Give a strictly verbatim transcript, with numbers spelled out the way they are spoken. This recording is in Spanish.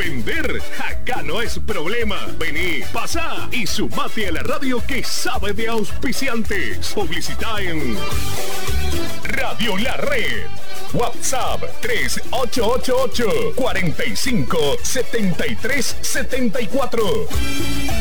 Vender, acá no es problema. Vení, pasá y sumate a la radio que sabe de auspiciantes. Publicita en Radio La Red. WhatsApp tres ocho ocho ocho, cuatro cinco, siete tres siete cuatro.